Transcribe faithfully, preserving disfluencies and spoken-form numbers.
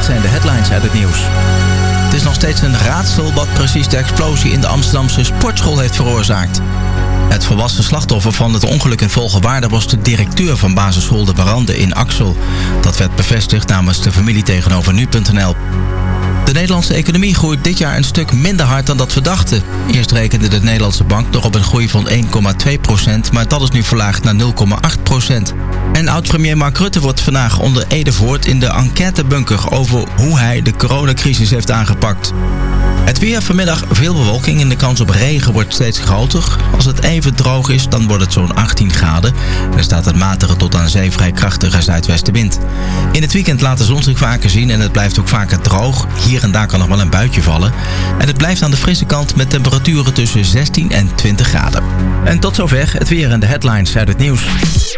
zijn de headlines uit het nieuws. Het is nog steeds een raadsel wat precies de explosie in de Amsterdamse sportschool heeft veroorzaakt. Het volwassen slachtoffer van het ongeluk in Volgewaarde was de directeur van basisschool De Warande in Axel. Dat werd bevestigd namens de familie tegenover nu punt n l. De Nederlandse economie groeit dit jaar een stuk minder hard dan dat we dachten. Eerst rekende de Nederlandse bank nog op een groei van één komma twee procent, maar dat is nu verlaagd naar nul komma acht procent. En oud-premier Mark Rutte wordt vandaag onder ede verhoord in de enquêtebunker over hoe hij de coronacrisis heeft aangepakt. Het weer, vanmiddag veel bewolking en de kans op regen wordt steeds groter. Als het even droog is, dan wordt het zo'n achttien graden. Er staat een matige tot aan zee vrij krachtige zuidwestenwind. In het weekend laat de zon zich vaker zien en het blijft ook vaker droog. Hier en daar kan nog wel een buitje vallen. En het blijft aan de frisse kant met temperaturen tussen zestien en twintig graden. En tot zover het weer en de headlines uit het nieuws.